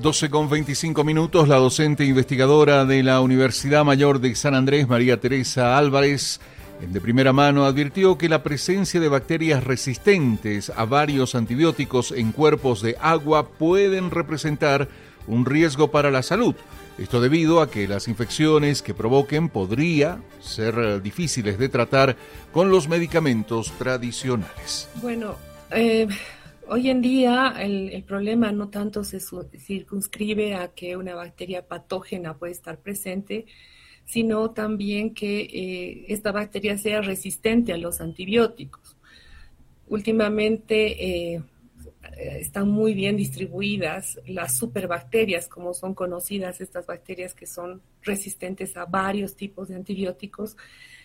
12:25, la docente investigadora de la Universidad Mayor de San Andrés, María Teresa Álvarez, de primera mano advirtió que la presencia de bacterias resistentes a varios antibióticos en cuerpos de agua pueden representar un riesgo para la salud. Esto debido a que las infecciones que provoquen podría ser difíciles de tratar con los medicamentos tradicionales. Bueno, hoy en día el problema no tanto se circunscribe a que una bacteria patógena puede estar presente, sino también que esta bacteria sea resistente a los antibióticos. Últimamente están muy bien distribuidas las superbacterias, como son conocidas estas bacterias que son resistentes a varios tipos de antibióticos,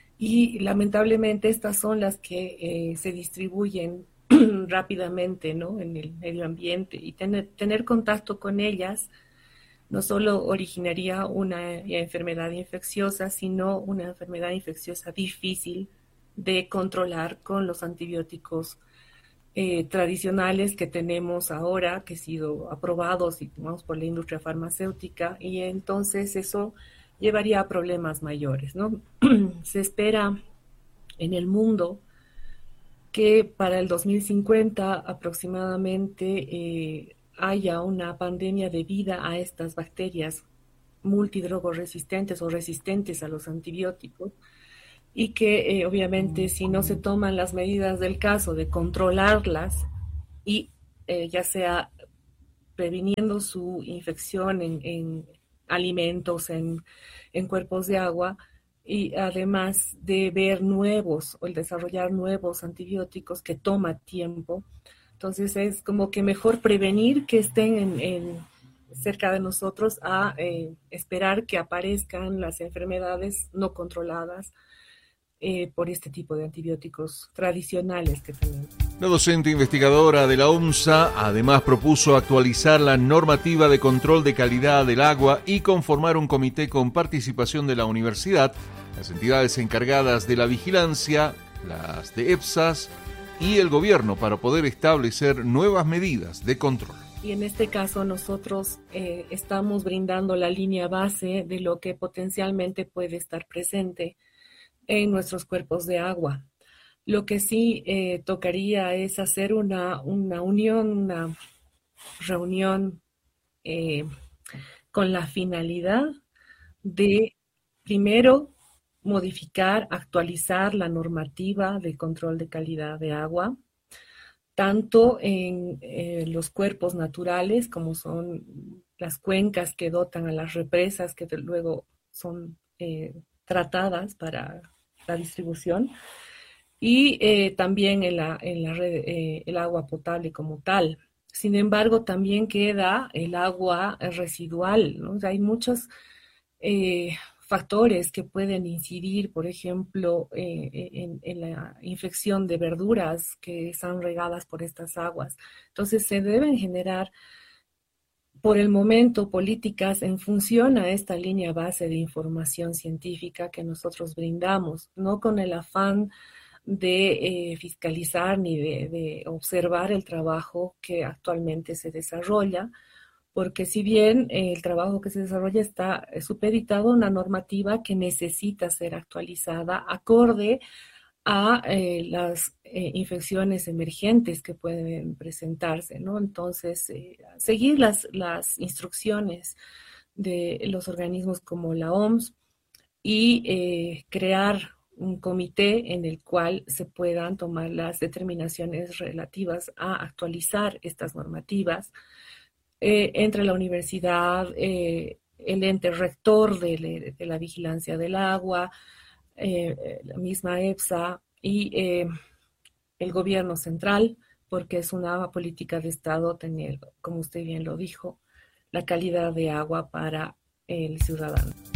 y lamentablemente estas son las que se distribuyen rápidamente, ¿no?, en el medio ambiente, y tener contacto con ellas no solo originaría una enfermedad infecciosa, sino una enfermedad infecciosa difícil de controlar con los antibióticos tradicionales que tenemos ahora, que han sido aprobados y tomados por la industria farmacéutica, y entonces eso llevaría a problemas mayores, ¿no? Se espera en el mundo que para el 2050 aproximadamente haya una pandemia debida a estas bacterias multidrogoresistentes o resistentes a los antibióticos, y que obviamente si no se toman las medidas del caso de controlarlas y ya sea previniendo su infección en alimentos, en cuerpos de agua, y además de ver nuevos o el desarrollar nuevos antibióticos que toma tiempo. Entonces es como que mejor prevenir que estén cerca de nosotros a esperar que aparezcan las enfermedades no controladas por este tipo de antibióticos tradicionales que tenemos. La docente investigadora de la OMSA además propuso actualizar la normativa de control de calidad del agua y conformar un comité con participación de la universidad, las entidades encargadas de la vigilancia, las de EFSAS y el gobierno para poder establecer nuevas medidas de control. Y en este caso nosotros estamos brindando la línea base de lo que potencialmente puede estar presente en nuestros cuerpos de agua. Lo que sí tocaría es hacer una unión, una reunión con la finalidad de, primero, modificar, actualizar la normativa de control de calidad de agua, tanto en los cuerpos naturales, como son las cuencas que dotan a las represas, que luego son tratadas para la distribución, y también en la red, el agua potable como tal. Sin embargo, también queda el agua residual, ¿no? O sea, hay muchos factores que pueden incidir, por ejemplo, en la infección de verduras que están regadas por estas aguas. Entonces, se deben generar por el momento políticas en función a esta línea base de información científica que nosotros brindamos, no con el afán de fiscalizar ni de observar el trabajo que actualmente se desarrolla, porque si bien el trabajo que se desarrolla está supeditado a una normativa que necesita ser actualizada acorde a las infecciones emergentes que pueden presentarse, ¿no? Entonces, seguir las instrucciones de los organismos como la OMS y crear un comité en el cual se puedan tomar las determinaciones relativas a actualizar estas normativas entre la universidad, el ente rector de la vigilancia del agua, la misma EFSA y el gobierno central, porque es una política de Estado tener, como usted bien lo dijo, la calidad de agua para el ciudadano.